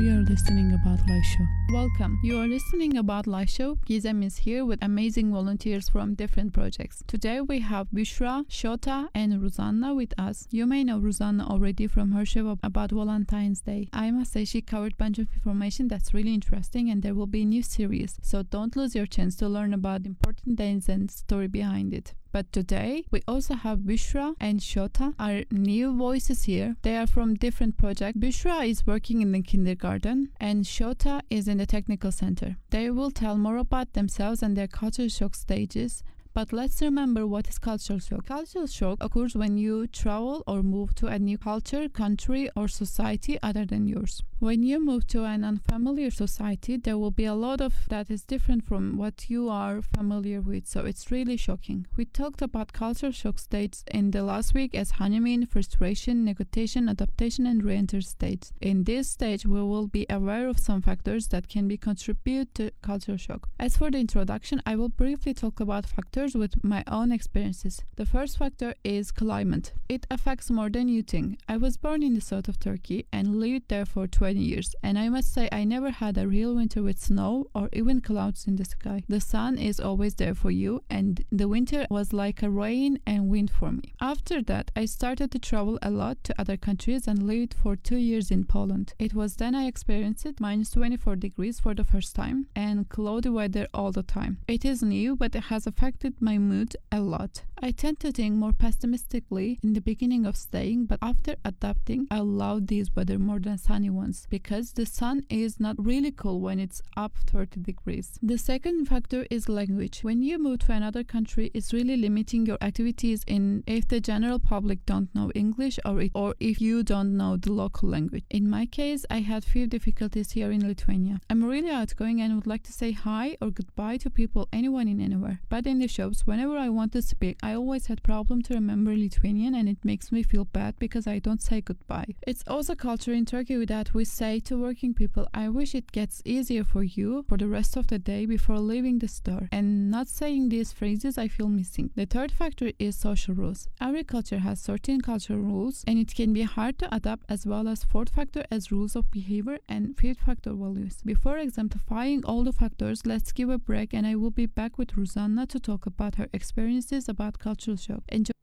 you're listening About Life Show. Welcome. You are listening About Life Show. Gizem is here with amazing volunteers from different projects. Today we have Bushra, Shota, and Ruzanna with us. You may know Ruzanna already from her show about Valentine's Day. I must say she covered a bunch of information that's really interesting, and there will be a new series. So don't lose your chance to learn about important days and story behind it. But today, we also have Bushra and Shota, our new voices here. They are from different projects. Bushra is working in the kindergarten and Shota is in the technical center. They will tell more about themselves and their culture shock stages. But let's remember what is cultural shock. Cultural shock occurs when you travel or move to a new culture, country, or society other than yours. When you move to an unfamiliar society, there will be a lot of that is different from what you are familiar with, so it's really shocking. We talked about cultural shock states in the last week as honeymoon, frustration, negotiation, adaptation, and re-enter states. In this stage, we will be aware of some factors that can be contribute to cultural shock. As for the introduction, I will briefly talk about factors with my own experiences. The first factor is climate. It affects more than you think. I was born in the south of Turkey and lived there for 20 years, and I must say I never had a real winter with snow or even clouds in the sky. The sun is always there for you, and the winter was like a rain and wind for me. After that, I started to travel a lot to other countries and lived for 2 years in Poland. It was then I experienced minus 24 degrees for the first time and cloudy weather all the time. It is new, but it has affected my mood a lot. I tend to think more pessimistically in the beginning of staying, but after adapting, I love these weather more than sunny ones because the sun is not really cool when it's up 30 degrees. The second factor is language. When you move to another country, it's really limiting your activities if the general public don't know English or if you don't know the local language. In my case, I had few difficulties here in Lithuania. I'm really outgoing and would like to say hi or goodbye to people, anyone in anywhere. But in the shops, whenever I want to speak, I always had problem to remember Lithuanian, and it makes me feel bad because I don't say goodbye. It's also culture in Turkey that we say to working people, I wish it gets easier for you for the rest of the day before leaving the store. And not saying these phrases, I feel missing. The third factor is social rules. Every culture has certain cultural rules, and it can be hard to adapt, as well as fourth factor as rules of behavior and fifth factor values. Before exemplifying all the factors, let's give a break, and I will be back with Ruzanna to talk about her experiences about cultural shock. Enjoy.